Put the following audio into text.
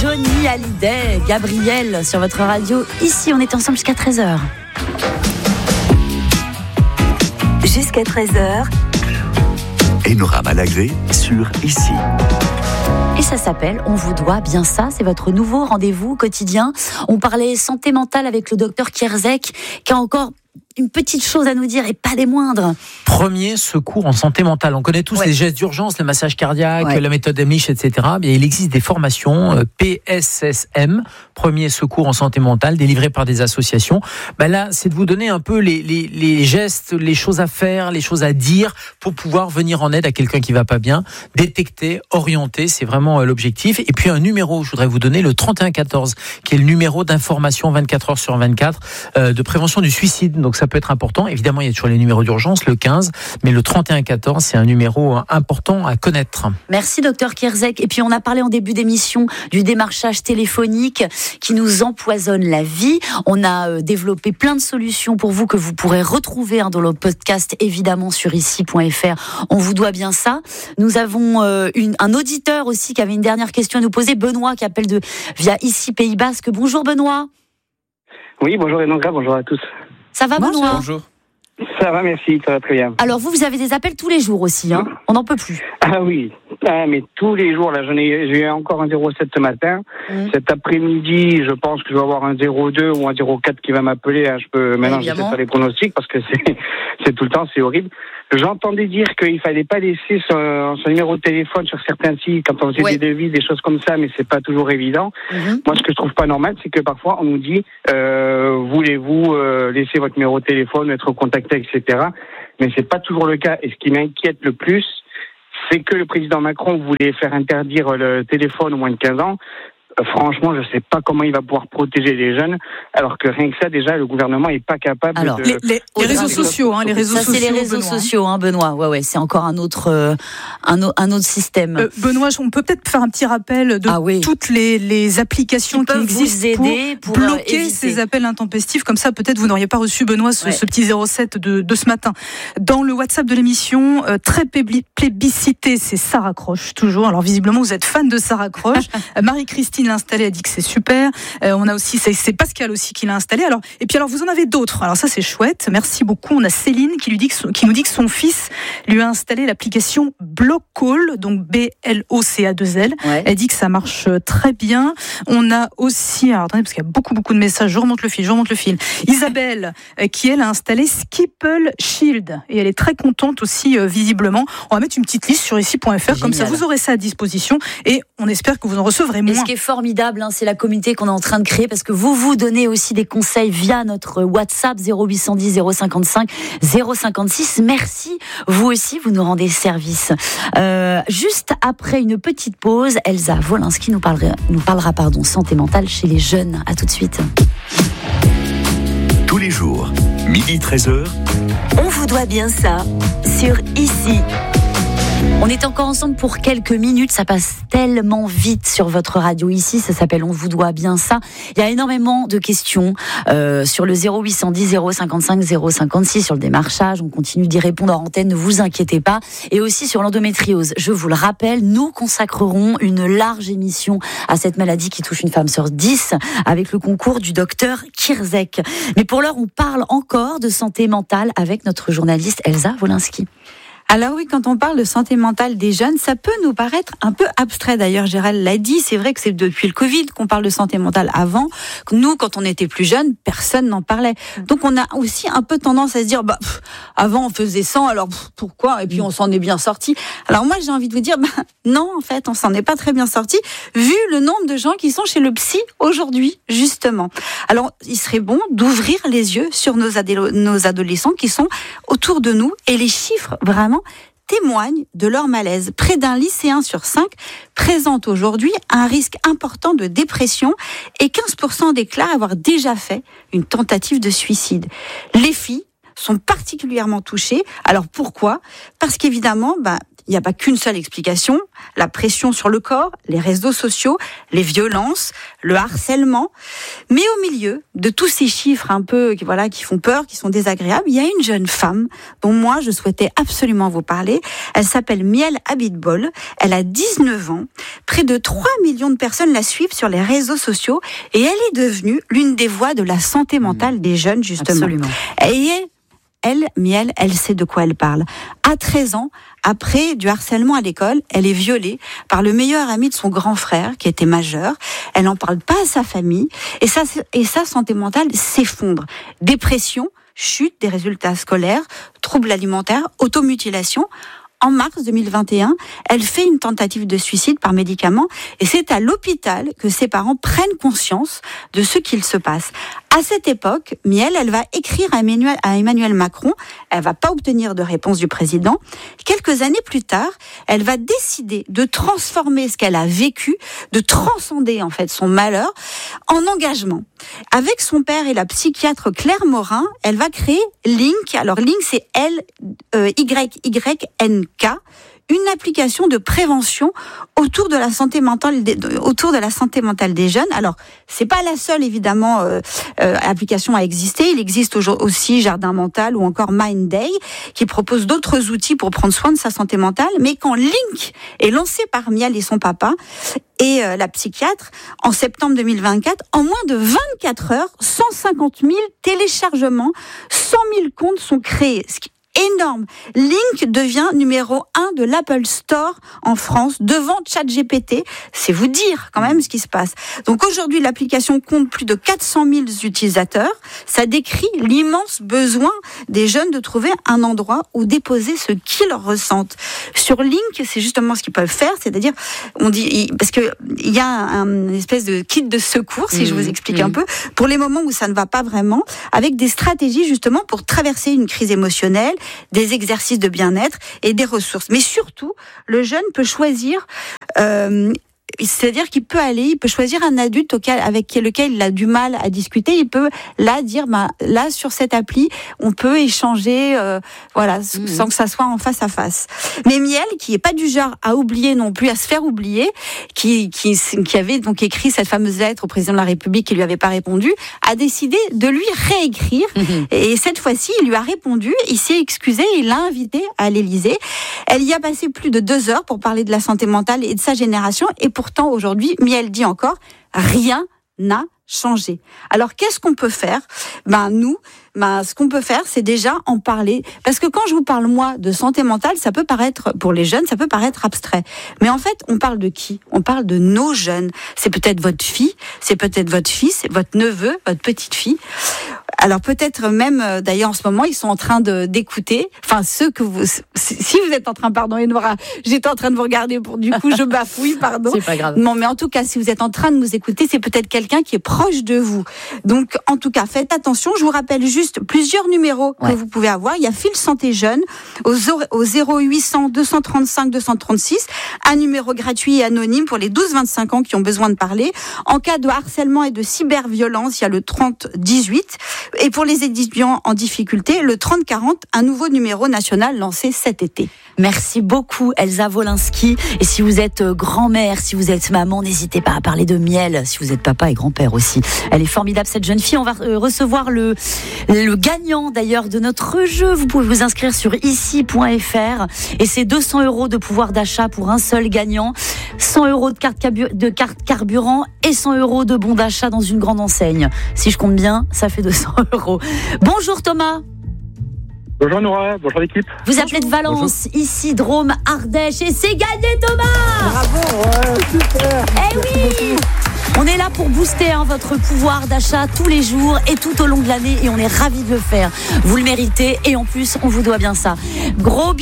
Johnny Hallyday, Gabriel sur votre radio. Ici, on est ensemble jusqu'à 13h. Jusqu'à 13h. Enora Malagré sur Ici. Et ça s'appelle On vous doit bien ça. C'est votre nouveau rendez-vous quotidien. On parlait santé mentale avec le docteur Kierzek, qui a encore une petite chose à nous dire et pas des moindres. Premier secours en santé mentale. On connaît tous les gestes d'urgence, le massage cardiaque, la méthode Emlich, etc. Mais il existe des formations PSSM, premier secours en santé mentale, délivrées par des associations. Là, c'est de vous donner un peu les gestes, les choses à faire, les choses à dire pour pouvoir venir en aide à quelqu'un qui va pas bien, détecter, orienter, c'est vraiment l'objectif. Et puis un numéro, je voudrais vous donner le 3114, qui est le numéro d'information 24 heures sur 24 de prévention du suicide. Donc ça peut être important. Évidemment, il y a toujours les numéros d'urgence, le 15, mais le 3114, c'est un numéro important à connaître. Merci, docteur Kierzek. Et puis, on a parlé en début d'émission du démarchage téléphonique qui nous empoisonne la vie. On a développé plein de solutions pour vous que vous pourrez retrouver dans le podcast, évidemment, sur ici.fr. On vous doit bien ça. Nous avons un auditeur aussi qui avait une dernière question à nous poser. Benoît, qui appelle via Ici Pays Basque. Bonjour, Benoît. Oui, bonjour Enora, bonjour à tous. Ça va, Benoît ? Bonjour. Ça va, merci, ça va très bien. Alors vous avez des appels tous les jours aussi, on n'en peut plus. Ah oui, mais tous les jours, là, j'ai eu encore un 07 ce matin. Cet après-midi, je pense que je vais avoir un 02 ou un 04 qui va m'appeler. Je peux maintenant je sais faire les pronostics parce que c'est tout le temps, c'est horrible. J'entendais dire qu'il fallait pas laisser son numéro de téléphone sur certains sites quand on faisait des devis, des choses comme ça, mais c'est pas toujours évident. Moi, ce que je trouve pas normal, c'est que parfois on nous dit voulez-vous laisser votre numéro de téléphone, être contacté, etc. Mais c'est pas toujours le cas. Et ce qui m'inquiète le plus, c'est que le président Macron voulait faire interdire le téléphone aux moins de 15 ans. Franchement, je ne sais pas comment il va pouvoir protéger les jeunes, alors que rien que ça, déjà, le gouvernement n'est pas capable de... Les réseaux sociaux, les réseaux sociaux. C'est les réseaux sociaux, Benoît. Ouais, c'est encore un autre système. Benoît, on peut peut-être faire un petit rappel de toutes les applications qui existent pour bloquer éviter ces appels intempestifs. Comme ça, peut-être vous n'auriez pas reçu, Benoît, ce petit 07 de ce matin. Dans le WhatsApp de l'émission, très plébiscité, c'est Sarah Croche, toujours. Alors, visiblement, vous êtes fan de Sarah Croche. Marie-Christine l'a installé, a dit que c'est super. On a aussi, c'est Pascal aussi qui l'a installé. Alors vous en avez d'autres. Alors ça, c'est chouette. Merci beaucoup. On a Céline qui nous dit que son fils lui a installé l'application Blockcall, donc BLOCA2L. Elle dit que ça marche très bien. On a aussi, alors attendez, parce qu'il y a beaucoup de messages. Je remonte le fil. Isabelle, qui elle a installé Skipple Shield. Et elle est très contente aussi, visiblement. On va mettre une petite liste sur ici.fr. Comme ça, vous aurez ça à disposition. Et on espère que vous en recevrez moins. Et ce qui est formidable, c'est la communauté qu'on est en train de créer, parce que vous donnez aussi des conseils via notre WhatsApp 0810 055 056. Merci, vous aussi, vous nous rendez service. Juste après une petite pause, Elsa Wolinski nous parlera santé mentale chez les jeunes. À tout de suite. Tous les jours, midi 13h. On vous doit bien ça sur Ici. On est encore ensemble pour quelques minutes, ça passe tellement vite sur votre radio Ici, ça s'appelle On vous doit bien ça. Il y a énormément de questions sur le 0810 055 056, sur le démarchage, on continue d'y répondre en antenne, ne vous inquiétez pas. Et aussi sur l'endométriose, je vous le rappelle, nous consacrerons une large émission à cette maladie qui touche une femme sur 10 avec le concours du docteur Kierzek. Mais pour l'heure, on parle encore de santé mentale avec notre journaliste Elsa Wolinski. Alors oui, quand on parle de santé mentale des jeunes, ça peut nous paraître un peu abstrait. D'ailleurs, Gérald l'a dit, c'est vrai que c'est depuis le Covid qu'on parle de santé mentale. Avant, nous, quand on était plus jeunes, personne n'en parlait. Donc on a aussi un peu tendance à se dire, avant on faisait 100, alors pourquoi ? Et puis on s'en est bien sorti. Alors moi, j'ai envie de vous dire, non, en fait, on s'en est pas très bien sorti, vu le nombre de gens qui sont chez le psy aujourd'hui, justement. Alors, il serait bon d'ouvrir les yeux sur nos adolescents qui sont autour de nous, et les chiffres, vraiment, témoignent de leur malaise. Près d'un lycéen sur 5 présente aujourd'hui un risque important de dépression et 15% déclarent avoir déjà fait une tentative de suicide. Les filles sont particulièrement touchées. Alors pourquoi ? Parce qu'évidemment, il n'y a pas qu'une seule explication, la pression sur le corps, les réseaux sociaux, les violences, le harcèlement. Mais au milieu de tous ces chiffres un peu qui font peur, qui sont désagréables, il y a une jeune femme dont moi je souhaitais absolument vous parler. Elle s'appelle Miel Abitbol, elle a 19 ans, près de 3 millions de personnes la suivent sur les réseaux sociaux et elle est devenue l'une des voix de la santé mentale des jeunes justement. Absolument. Et elle, Miel, elle sait de quoi elle parle. À 13 ans, après du harcèlement à l'école, elle est violée par le meilleur ami de son grand frère, qui était majeur. Elle n'en parle pas à sa famille. Et sa santé mentale s'effondre. Dépression, chute des résultats scolaires, troubles alimentaires, automutilation. En mars 2021, elle fait une tentative de suicide par médicament et c'est à l'hôpital que ses parents prennent conscience de ce qu'il se passe. À cette époque, Miel, elle va écrire à Emmanuel Macron. Elle va pas obtenir de réponse du président. Quelques années plus tard, elle va décider de transformer ce qu'elle a vécu, de transcender en fait son malheur en engagement. Avec son père et la psychiatre Claire Morin, elle va créer Link. Alors Link, c'est L-Y-Y-N-K. Une application de prévention autour de la santé mentale des jeunes. Alors, c'est pas la seule évidemment application à exister. Il existe aussi Jardin Mental ou encore Mind Day qui propose d'autres outils pour prendre soin de sa santé mentale. Mais quand Link est lancé par Miel et son papa et la psychiatre en septembre 2024, en moins de 24 heures, 150 000 téléchargements, 100 000 comptes sont créés. Énorme. Link devient numéro 1 de l'Apple Store en France, devant ChatGPT. C'est vous dire quand même ce qui se passe. Donc aujourd'hui, l'application compte plus de 400 000 utilisateurs. Ça décrit l'immense besoin des jeunes de trouver un endroit où déposer ce qu'ils ressentent. Sur Link, c'est justement ce qu'ils peuvent faire, c'est-à-dire, on dit, parce que il y a une espèce de kit de secours, si je vous explique un peu, pour les moments où ça ne va pas vraiment, avec des stratégies justement pour traverser une crise émotionnelle, des exercices de bien-être et des ressources. Mais surtout, le jeune peut choisir, c'est-à-dire qu'il peut choisir un adulte avec lequel il a du mal à discuter. Il peut dire, là sur cette appli, on peut échanger, sans que ça soit en face à face. Mais Miel, qui est pas du genre à oublier non plus, à se faire oublier, qui avait donc écrit cette fameuse lettre au président de la République qui lui avait pas répondu, a décidé de lui réécrire. Et cette fois-ci, il lui a répondu, il s'est excusé, il l'a invité à l'Élysée. Elle y a passé plus de 2 heures pour parler de la santé mentale et de sa génération. Et pourtant, aujourd'hui, Miel dit encore, rien n'a changé. Alors, qu'est-ce qu'on peut faire ? Ce qu'on peut faire, c'est déjà en parler. Parce que quand je vous parle, moi, de santé mentale, ça peut paraître, pour les jeunes, ça peut paraître abstrait. Mais en fait, on parle de qui ? On parle de nos jeunes. C'est peut-être votre fille, c'est peut-être votre fils, votre neveu, votre petite fille. Alors peut-être même, d'ailleurs en ce moment, ils sont en train d'écouter, si vous êtes en train, pardon Enora, j'étais en train de vous regarder, du coup je bafouille, pardon. C'est pas grave. Non mais en tout cas, si vous êtes en train de nous écouter, c'est peut-être quelqu'un qui est proche de vous. Donc en tout cas, faites attention, je vous rappelle juste plusieurs numéros que vous pouvez avoir. Il y a Fil Santé Jeune au 0800 235 236, un numéro gratuit et anonyme pour les 12-25 ans qui ont besoin de parler. En cas de harcèlement et de cyberviolence, il y a le 30-18. Et pour les étudiants en difficulté, le 30-40, un nouveau numéro national lancé cet été. Merci beaucoup Elsa Wolinski. Et si vous êtes grand-mère, si vous êtes maman, n'hésitez pas à parler de Miel. Si vous êtes papa et grand-père aussi. Elle est formidable cette jeune fille. On va recevoir le gagnant d'ailleurs de notre jeu. Vous pouvez vous inscrire sur ici.fr. Et c'est 200 € de pouvoir d'achat pour un seul gagnant. 100 € de carte carburant et 100 € de bon d'achat dans une grande enseigne. Si je compte bien, ça fait 200 €. Bonjour Thomas. Bonjour Nora, bonjour l'équipe. Vous appelez de Valence, bonjour. Ici Drôme, Ardèche et c'est gagné Thomas. Bravo, ouais, super. Eh oui. On est là pour booster votre pouvoir d'achat tous les jours et tout au long de l'année et on est ravis de le faire. Vous le méritez et en plus on vous doit bien ça. Gros